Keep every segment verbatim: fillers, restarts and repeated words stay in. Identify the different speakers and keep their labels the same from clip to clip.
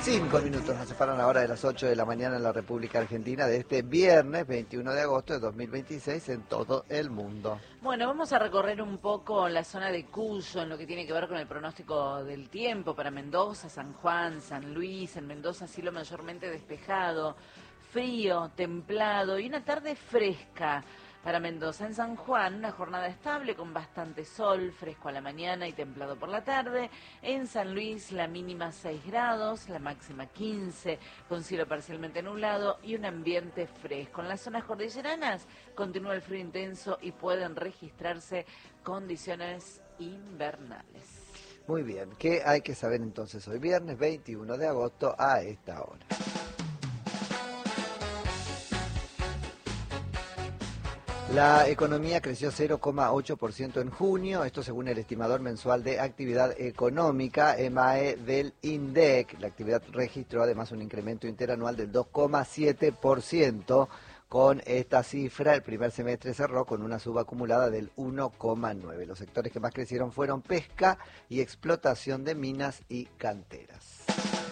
Speaker 1: Cinco minutos nos separan ahora de las ocho de la mañana en la República Argentina de este viernes veintiuno de agosto de dos mil veintiséis en todo el mundo.
Speaker 2: Bueno, vamos a recorrer un poco la zona de Cuyo en lo que tiene que ver con el pronóstico del tiempo para Mendoza, San Juan, San Luis. En Mendoza cielo mayormente despejado, frío, templado y una tarde fresca. Para Mendoza, en San Juan, una jornada estable con bastante sol, fresco a la mañana y templado por la tarde. En San Luis, la mínima seis grados, la máxima quince, con cielo parcialmente nublado y un ambiente fresco. En las zonas cordilleranas continúa el frío intenso y pueden registrarse condiciones invernales.
Speaker 1: Muy bien, ¿qué hay que saber entonces hoy viernes veintiuno de agosto a esta hora? La economía creció cero coma ocho por ciento en junio, esto según el estimador mensual de actividad económica, E M A E, del INDEC. La actividad registró además un incremento interanual del dos coma siete por ciento. Con esta cifra, el primer semestre cerró con una suba acumulada del uno coma nueve por ciento. Los sectores que más crecieron fueron pesca y explotación de minas y canteras.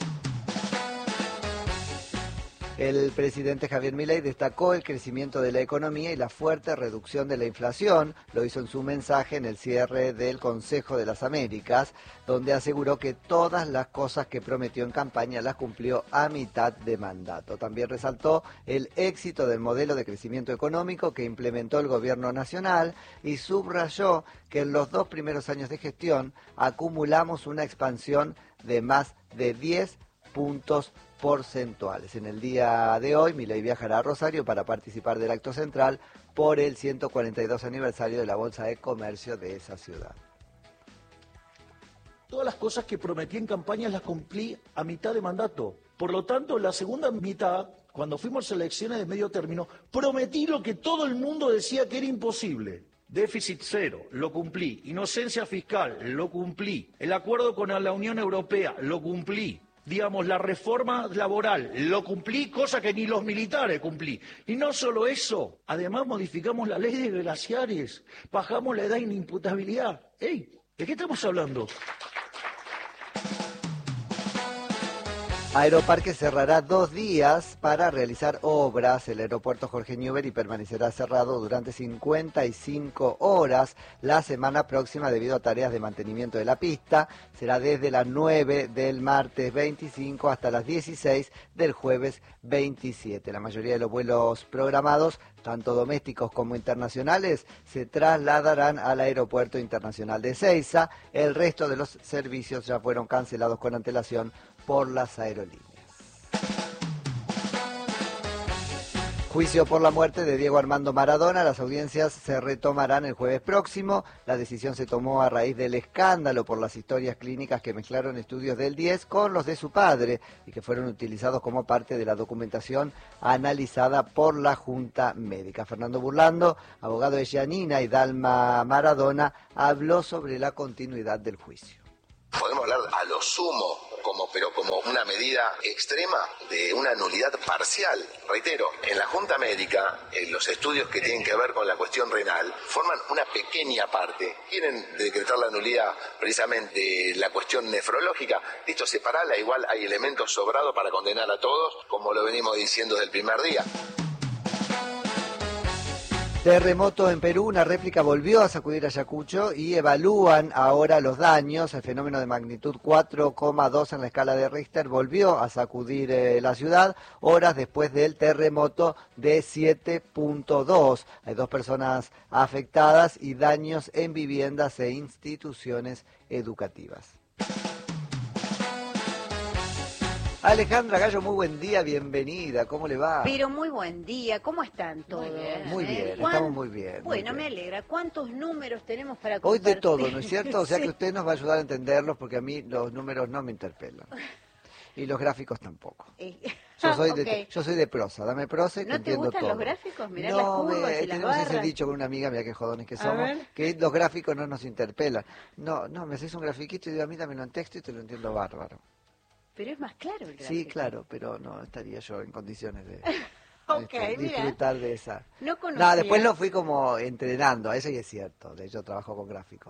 Speaker 1: El presidente Javier Milei destacó el crecimiento de la economía y la fuerte reducción de la inflación. Lo hizo en su mensaje en el cierre del Consejo de las Américas, donde aseguró que todas las cosas que prometió en campaña las cumplió a mitad de mandato. También resaltó el éxito del modelo de crecimiento económico que implementó el gobierno nacional y subrayó que en los dos primeros años de gestión acumulamos una expansión de más de diez puntos porcentuales. En el día de hoy, Milei viajará a Rosario para participar del acto central por el ciento cuarenta y dos aniversario de la Bolsa de Comercio de esa ciudad.
Speaker 3: Todas las cosas que prometí en campaña las cumplí a mitad de mandato. Por lo tanto, la segunda mitad, cuando fuimos a elecciones de medio término, prometí lo que todo el mundo decía que era imposible. Déficit cero, lo cumplí. Inocencia fiscal, lo cumplí. El acuerdo con la Unión Europea, lo cumplí. Digamos, la reforma laboral, lo cumplí, cosa que ni los militares cumplí. Y no solo eso, además modificamos la ley de glaciares, bajamos la edad de inimputabilidad. ¡Ey! ¿De qué estamos hablando?
Speaker 1: Aeroparque cerrará dos días para realizar obras. El aeropuerto Jorge Newbery permanecerá cerrado durante cincuenta y cinco horas la semana próxima debido a tareas de mantenimiento de la pista. Será desde las nueve del martes veinticinco hasta las dieciséis del jueves veintisiete. La mayoría de los vuelos programados, tanto domésticos como internacionales, se trasladarán al Aeropuerto Internacional de Ezeiza. El resto de los servicios ya fueron cancelados con antelación por las aerolíneas. Juicio por la muerte de Diego Armando Maradona. Las audiencias se retomarán el jueves próximo. La decisión se tomó a raíz del escándalo por las historias clínicas que mezclaron estudios del diez con los de su padre y que fueron utilizados como parte de la documentación analizada por la Junta Médica. Fernando Burlando, abogado de Giannina y Dalma Maradona, habló sobre la continuidad del juicio.
Speaker 4: Podemos hablar a lo sumo, como, pero como una medida extrema de una nulidad parcial. Reitero, en la Junta Médica, en los estudios que tienen que ver con la cuestión renal, forman una pequeña parte. Quieren decretar la nulidad precisamente de la cuestión nefrológica. Listo, separala, igual hay elementos sobrados para condenar a todos, como lo venimos diciendo desde el primer día.
Speaker 1: Terremoto en Perú, una réplica volvió a sacudir a Ayacucho y evalúan ahora los daños. El fenómeno de magnitud cuatro coma dos en la escala de Richter volvió a sacudir eh, la ciudad horas después del terremoto de siete punto dos. Hay dos personas afectadas y daños en viviendas e instituciones educativas. Alejandra Gallo, muy buen día, bienvenida, ¿cómo le va?
Speaker 5: Pero muy buen día, ¿cómo están todos?
Speaker 2: Muy bien,
Speaker 1: Muy bien,
Speaker 5: ¿Eh?
Speaker 1: estamos muy bien.
Speaker 5: Bueno,
Speaker 1: muy
Speaker 5: me
Speaker 1: bien.
Speaker 5: alegra. ¿Cuántos números tenemos para
Speaker 1: Hoy
Speaker 5: compartir?
Speaker 1: de todo, ¿no es cierto? O sea
Speaker 5: Sí.
Speaker 1: que usted nos va a ayudar a entenderlos porque a mí los números no me interpelan. Y los gráficos tampoco.
Speaker 5: Eh,
Speaker 1: Yo soy,
Speaker 5: ok.
Speaker 1: de, yo soy de prosa, dame prosa y te
Speaker 5: ¿No te
Speaker 1: entiendo
Speaker 5: gustan
Speaker 1: todo.
Speaker 5: los gráficos? Mirá
Speaker 1: no,
Speaker 5: las curvas
Speaker 1: me-
Speaker 5: y las
Speaker 1: tenemos ese
Speaker 5: barras.
Speaker 1: dicho con una amiga, mira qué jodones que
Speaker 5: A
Speaker 1: somos,
Speaker 5: ver.
Speaker 1: que los gráficos no nos interpelan. No, no, me haces un grafiquito y digo, a mí dámelo en texto y te lo entiendo bárbaro.
Speaker 5: Pero es más claro el gráfico.
Speaker 1: Sí, claro, pero no estaría yo en condiciones de,
Speaker 5: Ok,
Speaker 1: este,
Speaker 5: mira.
Speaker 1: disfrutar de esa.
Speaker 5: No conocía.
Speaker 1: No, después lo fui como entrenando, eso sí es cierto, de hecho trabajo con gráficos.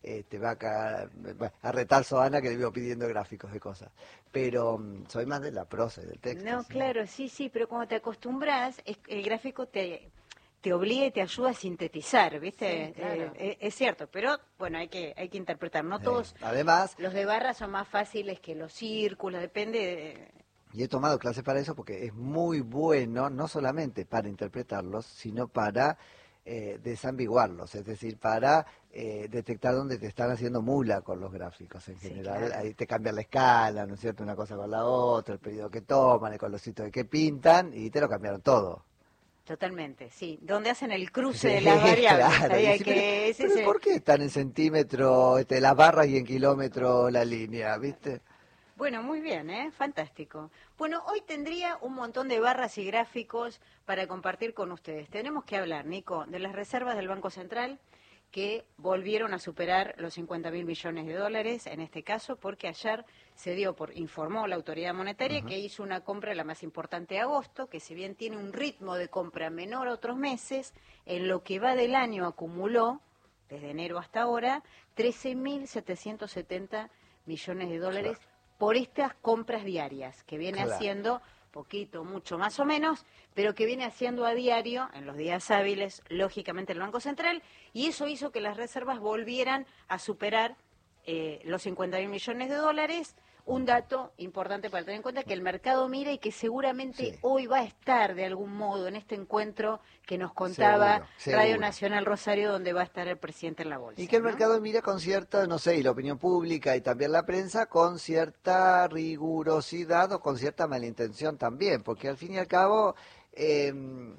Speaker 1: este, va a, cagar, va a retar Soana que le vivo pidiendo gráficos de cosas. Pero um, soy más de la prosa y del texto.
Speaker 5: No,
Speaker 1: ¿sí?
Speaker 5: claro, sí, sí, pero cuando te acostumbras, es- el gráfico te, te obliga y te ayuda a sintetizar, ¿viste?
Speaker 2: Sí, claro.
Speaker 5: Eh, eh, es cierto, pero bueno, hay que hay que interpretar. No
Speaker 1: Eh,
Speaker 5: todos
Speaker 1: Además,
Speaker 5: los de barra son más fáciles que los círculos, depende de...
Speaker 1: y he tomado clases para eso porque es muy bueno, no solamente para interpretarlos, sino para eh, desambiguarlos, es decir, para eh, detectar dónde te están haciendo mula con los gráficos en
Speaker 5: Sí,
Speaker 1: general.
Speaker 5: claro.
Speaker 1: Ahí te cambian la escala, ¿no es cierto? Una cosa con la otra, el periodo que toman, el colorcito de que pintan, y te lo cambiaron todo.
Speaker 5: Totalmente, sí. Donde hacen el cruce
Speaker 1: Sí,
Speaker 5: de las variables.
Speaker 1: claro.
Speaker 5: Ahí
Speaker 1: Y
Speaker 5: hay
Speaker 1: sí,
Speaker 5: que-
Speaker 1: pero-
Speaker 5: ese
Speaker 1: pero
Speaker 5: es el-
Speaker 1: ¿por qué están en centímetro este, las barras y en kilómetro la línea, viste?
Speaker 5: Bueno, muy bien, ¿eh? Fantástico. Bueno, hoy tendría un montón de barras y gráficos para compartir con ustedes. Tenemos que hablar, Nico, de las reservas del Banco Central que volvieron a superar los cincuenta mil millones de dólares, en este caso, porque ayer se dio por, informó la autoridad monetaria que hizo una compra la más importante de agosto, que si bien tiene un ritmo de compra menor a otros meses, en lo que va del año acumuló, desde enero hasta ahora, trece mil setecientos setenta millones de dólares por estas compras diarias, que viene
Speaker 1: Claro.
Speaker 5: haciendo poquito, mucho, más o menos, pero que viene haciendo a diario, en los días hábiles, lógicamente el Banco Central, y eso hizo que las reservas volvieran a superar eh, los cincuenta mil millones de dólares. Un dato importante para tener en cuenta que el mercado mira y que seguramente
Speaker 1: Sí.
Speaker 5: hoy va a estar de algún modo en este encuentro que nos contaba
Speaker 1: Seguro,
Speaker 5: Radio
Speaker 1: seguro.
Speaker 5: Nacional Rosario, donde va a estar el presidente en la bolsa.
Speaker 1: Y que el
Speaker 5: ¿no?
Speaker 1: mercado mira con cierta, no sé, y la opinión pública y también la prensa, con cierta rigurosidad o con cierta malintención también, porque al fin y al cabo eh,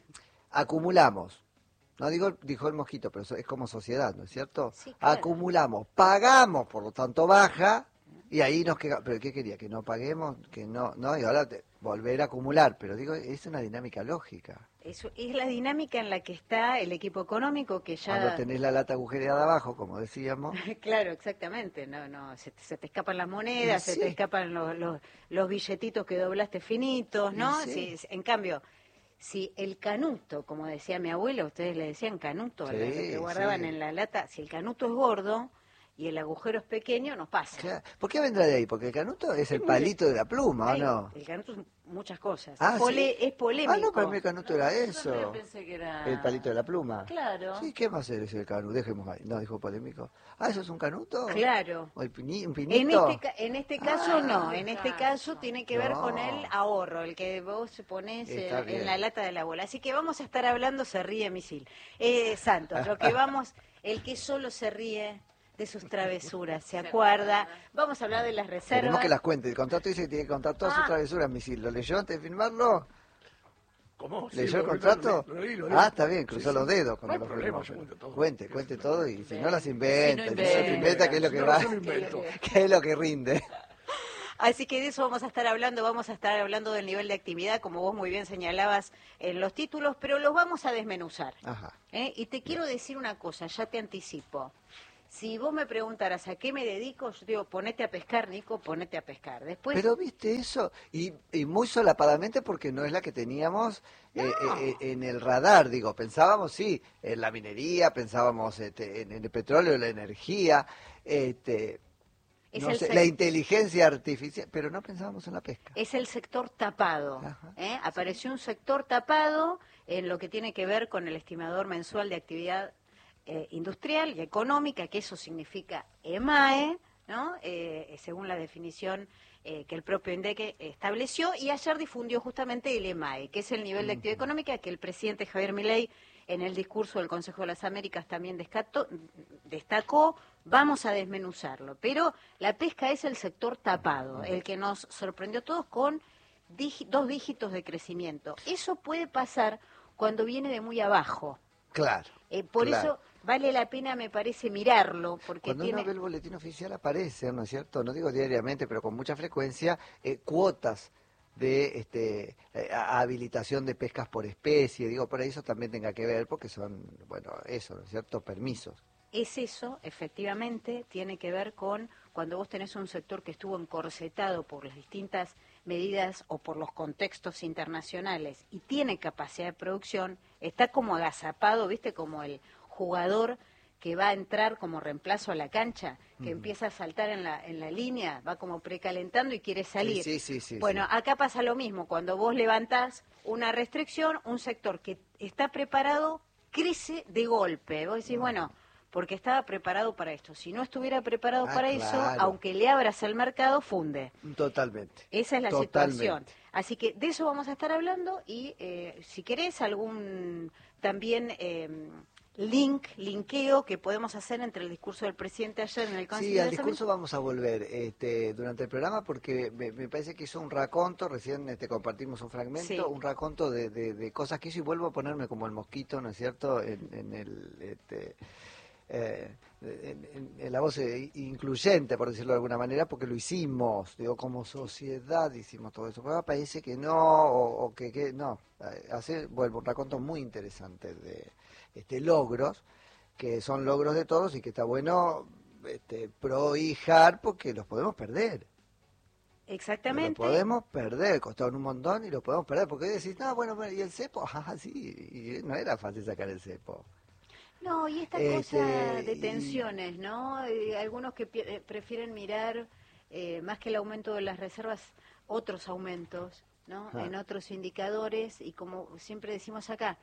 Speaker 1: acumulamos. No digo, dijo el mosquito, pero eso es como sociedad, ¿no es cierto?
Speaker 5: Sí, claro.
Speaker 1: Acumulamos, pagamos, por lo tanto baja, y ahí nos queda. ¿Pero qué quería? ¿Que no paguemos? Que no, no, y ahora te- volver a acumular, pero digo, es una dinámica lógica.
Speaker 5: Eso es la dinámica en la que está el equipo económico que ya...
Speaker 1: Cuando tenés la lata agujereada abajo, como decíamos.
Speaker 5: Claro, exactamente. No, no, se, te- se te escapan las monedas,
Speaker 1: Y
Speaker 5: se
Speaker 1: sí.
Speaker 5: te escapan los, los, los billetitos que doblaste finitos, ¿no?
Speaker 1: Y sí.
Speaker 5: Si- en cambio, si el canuto, como decía mi abuela, ustedes le decían canuto, a lo
Speaker 1: Sí,
Speaker 5: que guardaban
Speaker 1: sí.
Speaker 5: en la lata, si el canuto es gordo y el agujero es pequeño, nos pasa.
Speaker 1: Claro. ¿Por qué vendrá de ahí? Porque el canuto es el
Speaker 5: muy
Speaker 1: palito de la pluma, ¿o
Speaker 5: Ay,
Speaker 1: no?
Speaker 5: El canuto es muchas cosas.
Speaker 1: Ah,
Speaker 5: Pole-
Speaker 1: ¿sí?
Speaker 5: Es polémico.
Speaker 1: Ah, no, para mí el canuto era
Speaker 2: Yo
Speaker 1: eso.
Speaker 2: también pensé que era...
Speaker 1: El palito de la pluma.
Speaker 2: Claro.
Speaker 1: Sí, ¿qué más es el canuto? Dejemos ahí. No, dijo polémico. Ah, ¿eso es un canuto?
Speaker 5: Claro.
Speaker 1: ¿O el pini- un
Speaker 5: En
Speaker 1: pinito?
Speaker 5: este, ca- en este caso
Speaker 1: Ah,
Speaker 5: no, en este caso
Speaker 2: caso.
Speaker 5: tiene que ver
Speaker 1: No.
Speaker 5: con el ahorro, el que vos ponés
Speaker 1: Está
Speaker 5: en,
Speaker 1: bien.
Speaker 5: en la lata de la bola. Así que vamos a estar hablando, se ríe Misil. Eh, Santos, lo que vamos, el que solo se ríe de sus travesuras, ¿se acuerda? Vamos a hablar de las
Speaker 1: Queremos
Speaker 5: reservas.
Speaker 1: que las cuente. El contrato dice que tiene que contar todas sus
Speaker 5: Ah.
Speaker 1: travesuras, misil. ¿Lo leyó antes de firmarlo?
Speaker 3: ¿Cómo? Sí,
Speaker 1: ¿Leyó el
Speaker 3: lo-
Speaker 1: contrato?
Speaker 3: lo leí, lo leí.
Speaker 1: Ah, está bien, cruzó
Speaker 3: Sí,
Speaker 1: los
Speaker 3: sí.
Speaker 1: dedos
Speaker 3: No
Speaker 1: cuando
Speaker 3: hay
Speaker 1: lo
Speaker 3: problema,
Speaker 1: firmó.
Speaker 3: yo cuento todo.
Speaker 1: Cuente, cuente todo y si no las
Speaker 2: Si no
Speaker 1: inventa, si no las
Speaker 2: inventa.
Speaker 1: inventa, que es lo que
Speaker 3: Si no,
Speaker 1: va,
Speaker 3: yo lo invento.
Speaker 1: que es lo que rinde.
Speaker 5: Así que de eso vamos a estar hablando, vamos a estar hablando del nivel de actividad, como vos muy bien señalabas en los títulos, pero los vamos a desmenuzar.
Speaker 1: Ajá.
Speaker 5: ¿eh? Y te quiero decir una cosa, ya te anticipo. Si vos me preguntaras a qué me dedico, yo digo, ponete a pescar, Nico, ponete a pescar. Después,
Speaker 1: Pero viste eso, y, y muy solapadamente porque no es la que teníamos eh, eh, en el radar, digo, pensábamos sí, en la minería, pensábamos este, en, en el petróleo, la energía, este,
Speaker 5: Es
Speaker 1: no
Speaker 5: el
Speaker 1: sé,
Speaker 5: sec-
Speaker 1: la inteligencia artificial, pero no pensábamos en la pesca.
Speaker 5: es el sector tapado.
Speaker 1: Ajá,
Speaker 5: ¿eh? Apareció un sector tapado en lo que tiene que ver con el estimador mensual de actividad eh, industrial y económica, que eso significa EMAE, ¿no? Eh, según la definición eh, que el propio INDEC estableció, y ayer difundió justamente el EMAE, que es el nivel de actividad económica que el presidente Javier Milei en el discurso del Consejo de las Américas también descató- destacó. Vamos a desmenuzarlo, pero la pesca es el sector tapado, el que nos sorprendió a todos con digi- dos dígitos de crecimiento. Eso puede pasar cuando viene de muy abajo.
Speaker 1: Claro.
Speaker 5: Eh, por
Speaker 1: claro.
Speaker 5: eso vale la pena, me parece, mirarlo, porque
Speaker 1: Cuando
Speaker 5: tiene...
Speaker 1: uno ve el boletín oficial aparece, ¿no es cierto? No digo diariamente, pero con mucha frecuencia, eh, cuotas de este, eh, a- habilitación de pescas por especie, digo, por ahí eso también tenga que ver, porque son, bueno, eso, ¿no es cierto? Permisos.
Speaker 5: Es eso, efectivamente, tiene que ver con cuando vos tenés un sector que estuvo encorsetado por las distintas medidas o por los contextos internacionales y tiene capacidad de producción, está como agazapado, ¿viste? Como el jugador que va a entrar como reemplazo a la cancha, que
Speaker 1: Ujú.
Speaker 5: empieza a saltar en la, en la línea, va como precalentando y quiere salir.
Speaker 1: Sí, sí, sí, sí,
Speaker 5: bueno,
Speaker 1: sí.
Speaker 5: acá pasa lo mismo, cuando vos levantás una restricción, un sector que está preparado crece de golpe. Vos decís, bueno, porque estaba preparado para esto. Si no estuviera preparado
Speaker 1: Ah,
Speaker 5: para
Speaker 1: claro.
Speaker 5: eso, aunque le abras el mercado, funde.
Speaker 1: Totalmente.
Speaker 5: Esa es la
Speaker 1: Totalmente.
Speaker 5: situación. Así que de eso vamos a estar hablando y eh, si querés algún también eh, link, linkeo que podemos hacer entre el discurso del presidente ayer en el Consejo
Speaker 1: Sí,
Speaker 5: de
Speaker 1: al
Speaker 5: las
Speaker 1: discurso vamos a volver este, durante el programa porque me, me parece que hizo un raconto, recién este, compartimos un fragmento,
Speaker 5: Sí.
Speaker 1: un raconto de, de, de cosas que hizo y vuelvo a ponerme como el mosquito, ¿no es cierto?, en, en el... Este, eh, en, en- en la voz eh, incluyente, por decirlo de alguna manera, porque lo hicimos, digo, como sociedad hicimos todo eso, pero ahora parece que no, o, o que, que no, eh, hace, vuelvo, un raconto muy interesante de este, logros, que son logros de todos y que está bueno este, prohijar porque los podemos perder.
Speaker 5: Exactamente.
Speaker 1: Los podemos perder, costaron un montón y los podemos perder, porque decís, no, bueno, bueno, ¿y el cepo? Ah, sí, y no era fácil sacar el cepo.
Speaker 5: No, y esta
Speaker 1: Este,
Speaker 5: cosa de
Speaker 1: y-
Speaker 5: tensiones, ¿no? Eh, algunos que pi- eh, prefieren mirar, eh, más que el aumento de las reservas, otros aumentos, ¿no?
Speaker 1: Ah.
Speaker 5: En otros indicadores, y como siempre decimos acá,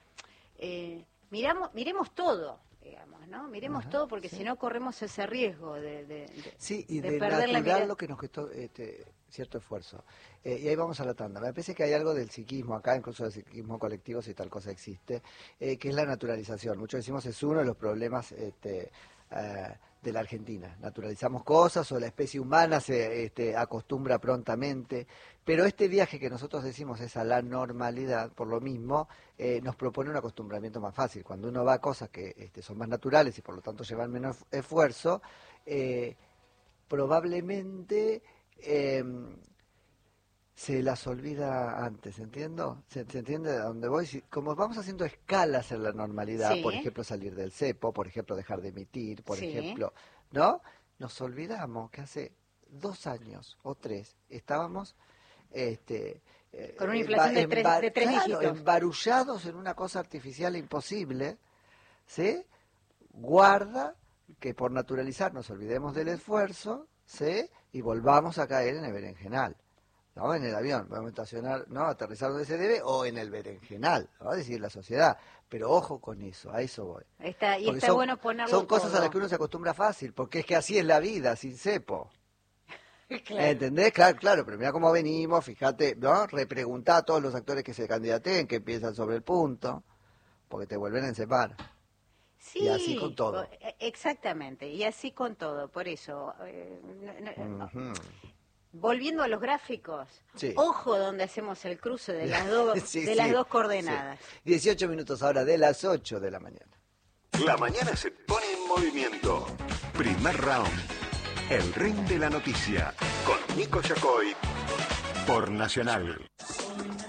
Speaker 5: eh, miramos, miremos todo, digamos, ¿no? Miremos
Speaker 1: Ajá,
Speaker 5: todo, porque
Speaker 1: sí.
Speaker 5: si no corremos ese riesgo de, de- de-
Speaker 1: Sí, y
Speaker 5: de
Speaker 1: de,
Speaker 5: perder la
Speaker 1: natural
Speaker 5: mirada.
Speaker 1: lo que nos costó este, cierto esfuerzo. Eh, y ahí vamos a la tanda. Me parece que hay algo del psiquismo acá, incluso del psiquismo colectivo, si tal cosa existe, eh, que es la naturalización. Muchos decimos es uno de los problemas este, eh, de la Argentina. Naturalizamos cosas o la especie humana se este, acostumbra prontamente, pero este viaje que nosotros decimos es a la normalidad, por lo mismo, eh, nos propone un acostumbramiento más fácil. Cuando uno va a cosas que este, son más naturales y por lo tanto llevan menos esfuerzo, eh, probablemente eh, se las olvida antes, ¿entiendo? ¿Se, se entiende a dónde voy? Si- como vamos haciendo escalas en la normalidad,
Speaker 5: Sí.
Speaker 1: por ejemplo, salir del cepo, por ejemplo, dejar de emitir, por
Speaker 5: Sí.
Speaker 1: ejemplo, ¿no? Nos olvidamos que hace dos años o tres estábamos este, eh,
Speaker 5: Con una
Speaker 1: emba-
Speaker 5: inflación de tres-
Speaker 1: emba-
Speaker 5: de tres
Speaker 1: claro,
Speaker 5: dígitos.
Speaker 1: embarullados en una cosa artificial e imposible, ¿sí? Guarda que por naturalizar nos olvidemos del esfuerzo, ¿sí? Y volvamos a caer en el berenjenal, ¿no? En el avión, vamos a estacionar, ¿no? Aterrizar donde se debe o en el berenjenal, ¿no? Es decir, la sociedad. Pero ojo con eso, a eso voy.
Speaker 5: Está, y
Speaker 1: Porque
Speaker 5: está
Speaker 1: son,
Speaker 5: bueno ponerlo
Speaker 1: son cosas a
Speaker 5: todo.
Speaker 1: las que uno se acostumbra fácil, porque es que así es la vida, sin cepo.
Speaker 5: Claro.
Speaker 1: ¿Entendés? Claro, claro, pero mira cómo venimos, fíjate, ¿no? Repreguntá a todos los actores que se candidateen, que piensan sobre el punto, porque te vuelven a encepar.
Speaker 5: Sí,
Speaker 1: Y así con todo.
Speaker 5: o- exactamente, y así con todo, por eso. eh, no- no-
Speaker 1: Ujú.
Speaker 5: Volviendo a los gráficos,
Speaker 1: Sí.
Speaker 5: ojo donde hacemos el cruce de las, dos
Speaker 1: Sí,
Speaker 5: de
Speaker 1: sí,
Speaker 5: las dos
Speaker 1: sí.
Speaker 5: coordenadas.
Speaker 1: dieciocho minutos ahora de las ocho de la mañana.
Speaker 6: La mañana se pone en movimiento. Primer round. El ring de la noticia. Con Nico Yacoy. Por Nacional.